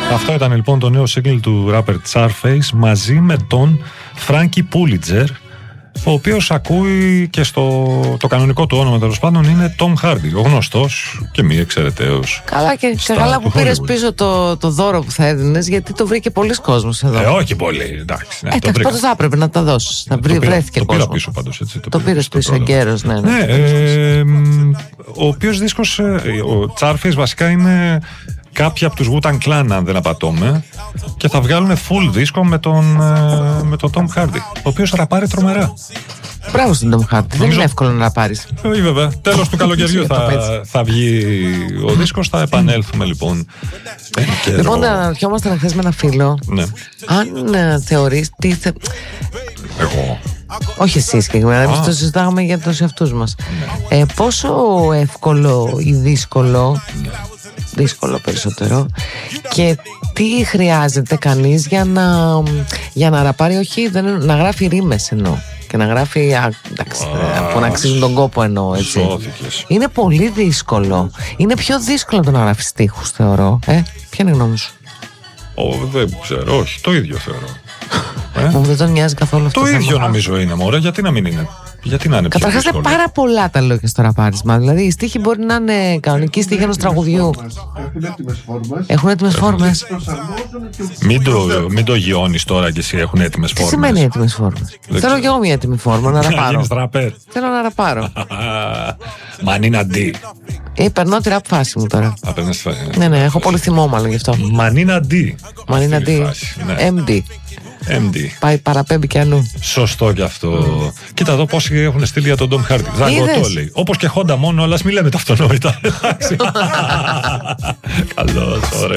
Αυτό ήταν λοιπόν το νέο single του rapper Czarface μαζί με τον Frankie Pulitzer, ο οποίος ακούει και το κανονικό του όνομα τέλος πάντων είναι Tom Hardy, ο γνωστός και μη εξαιρεταίος. Καλά και καλά που πήρες πίσω το δώρο που θα έδινες, γιατί το βρήκε πολλοί κόσμος εδώ. Όχι πολύ, εντάξει. Ναι, τότε θα έπρεπε να τα δώσεις. Βρέθηκε το κόσμο. Πήρα πίσω πάντως, έτσι, το πήρες πίσω εγκαίρος, ναι. Ο οποίος δίσκος, ο Czarface βασικά είναι κάποιοι από τους Wu-Tang Clan, αν δεν απατώμε, και θα βγάλουν full δίσκο με τον Tom Hardy, ο οποίος ραπάρει τρομερά. Μπράβο στον Tom Hardy, δεν είναι εύκολο να ραπάρεις. Όχι βέβαια, τέλος του καλοκαιριού θα βγει ο δίσκος, θα επανέλθουμε λοιπόν. Λοιπόν, αναρωτιόμασταν χθες με ένα φίλο, ναι. Αν θεωρείς Εγώ. Όχι εσύ συγκεκριμένα, εμείς το συζητάγαμε για τους εαυτούς μας. Ναι. Πόσο εύκολο ή δύσκολο, δύσκολο περισσότερο, και τι χρειάζεται κανείς για να ραπάρει, όχι να γράφει ρήμες εννοώ, και να γράφει που να αξίζουν τον κόπο εννοώ, έτσι. Σώθηκες. Είναι πολύ δύσκολο. Είναι πιο δύσκολο το να γράφει στίχους, θεωρώ. Ποια είναι η γνώμη σου? Δεν ξέρω, όχι, το ίδιο θεωρώ. Μου δεν τον νοιάζει καθόλου αυτό. Το ίδιο νομίζω είναι, μωρέ, γιατί να μην είναι. Γιατί να είναι πιο καταρχάς είναι πάρα πολλά τα λόγια στο ραπάρισμα. Δηλαδή οι στίχοι μπορεί να είναι κανονικοί στίχοι ενός τραγουδιού. Έχουν έτοιμες φόρμες. Μην το γιώνεις τώρα κι εσύ, έχουν έτοιμες φόρμες. Τι σημαίνει έτοιμες φόρμες? Θέλω κι εγώ μια έτοιμη φόρμα να ραπάρω. Θέλω να ραπάρω. Μανίνα D. Περνώ τη ραπ φάση μου τώρα. Ναι, έχω πολύ θυμό μάλλον γι' αυτό. Μανίνα D. Μανίνα D. MD. Πάει παραπέμπει κι αλλού. Σωστό κι αυτό. Κοίτα εδώ πόσοι έχουν στείλει για τον Tom Hardy. Δαγκωτό λέει. Όπως και Honda μόνο, αλλά ας μην λέμε τα αυτονόητα. Καλώς, ωραίο.